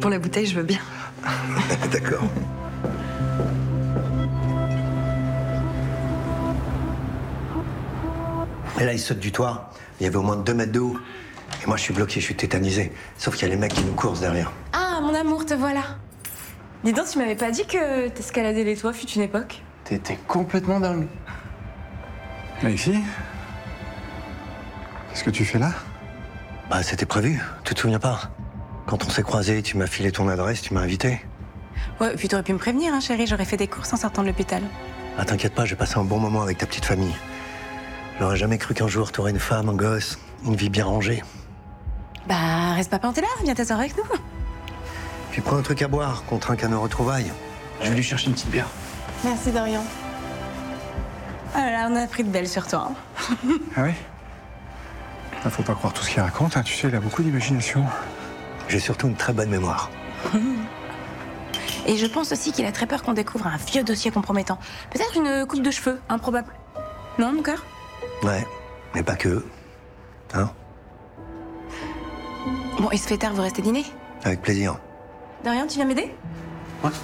Pour la bouteille, je veux bien. D'accord. Et là, il saute du toit. Il y avait au moins 2 mètres de haut. Et moi, je suis bloqué, je suis tétanisé. Sauf qu'il y a les mecs qui nous coursent derrière. Ah, mon amour, te voilà. Dis donc, tu m'avais pas dit que t'escaladais les toits fut une époque? T'étais complètement dingue. Alexis? Qu'est-ce que tu fais là? Bah, c'était prévu. Tu te souviens pas? Quand on s'est croisés, tu m'as filé ton adresse, tu m'as invité. Ouais, et puis t'aurais pu me prévenir, hein, chérie, j'aurais fait des courses en sortant de l'hôpital. Ah, t'inquiète pas, j'ai passé un bon moment avec ta petite famille. J'aurais jamais cru qu'un jour t'aurais une femme, un gosse, une vie bien rangée. Bah, reste pas planté là, viens t'asseoir avec nous. Puis prends un truc à boire, qu'on trinque à nos retrouvailles. Je vais lui chercher une petite bière. Merci, Dorian. Oh là là, on a pris de belles sur toi. Ah oui? Ah, faut pas croire tout ce qu'il raconte, hein. Tu sais, il a beaucoup d'imagination. J'ai surtout une très bonne mémoire. Et je pense aussi qu'il a très peur qu'on découvre un vieux dossier compromettant. Peut-être une coupe de cheveux, improbable. Non, mon cœur? Ouais, mais pas que. Hein? Bon, il se fait tard, vous restez dîner? Avec plaisir. Dorian, tu viens m'aider?